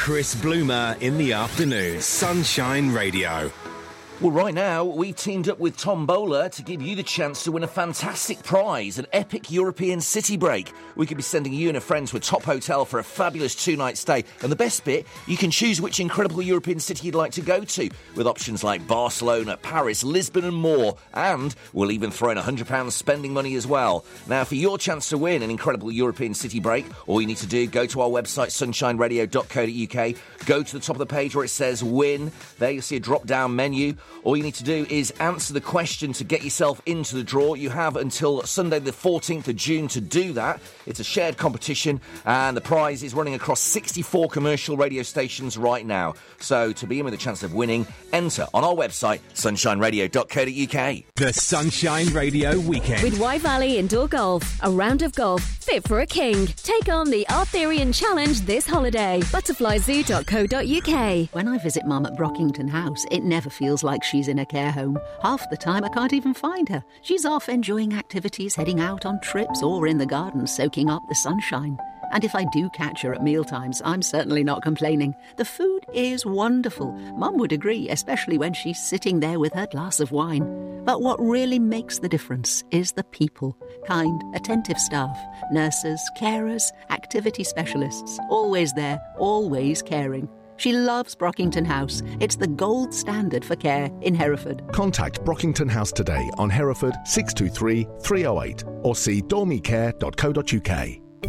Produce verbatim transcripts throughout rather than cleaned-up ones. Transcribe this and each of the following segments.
Chris Bloomer in the afternoon. Sunshine Radio. Well, right now, we've teamed up with Tombola to give you the chance to win a fantastic prize, an epic European city break. We could be sending you and a friend to a top hotel for a fabulous two-night stay. And the best bit, you can choose which incredible European city you'd like to go to, with options like Barcelona, Paris, Lisbon and more. And we'll even throw in one hundred pounds spending money as well. Now, for your chance to win an incredible European city break, all you need to do, go to our website, sunshine radio dot co dot uk, go to the top of the page where it says win. There you'll see a drop-down menu. All you need to do is answer the question to get yourself into the draw. You have until Sunday the fourteenth of June to do that. It's a shared competition and the prize is running across sixty-four commercial radio stations right now. So to be in with a chance of winning, enter on our website, sunshine radio dot co dot uk. The Sunshine Radio Weekend. With Y Valley Indoor Golf, a round of golf fit for a king. Take on the Arthurian Challenge this holiday. butterfly zoo dot co dot uk. When I visit Mum at Brockington House, it never feels like she's in a care home. Half the time I can't even find her. She's off enjoying activities, heading out on trips, or in the garden soaking up the sunshine. And if I do catch her at mealtimes, I'm certainly not complaining. The food is wonderful. Mum would agree, especially when she's sitting there with her glass of wine. But what really makes the difference is the people. Kind, attentive staff, nurses, carers, activity specialists. Always there, always caring. She loves Brockington House. It's the gold standard for care in Hereford. Contact Brockington House today on Hereford six two three, three oh eight or see dormy care dot co dot uk.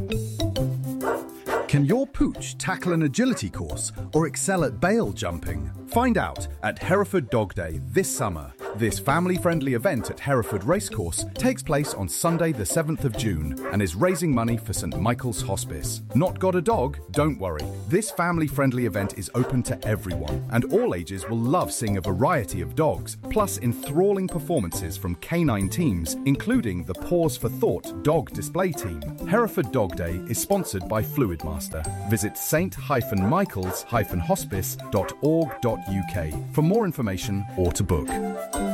Can your pooch tackle an agility course or excel at bail jumping? Find out at Hereford Dog Day this summer. This family-friendly event at Hereford Racecourse takes place on Sunday the seventh of June and is raising money for St Michael's Hospice. Not got a dog? Don't worry. This family-friendly event is open to everyone and all ages will love seeing a variety of dogs, plus enthralling performances from canine teams, including the Pause for Thought dog display team. Hereford Dog Day is sponsored by Fluidmaster. Visit st michaels hospice dot org dot uk for more information or to book.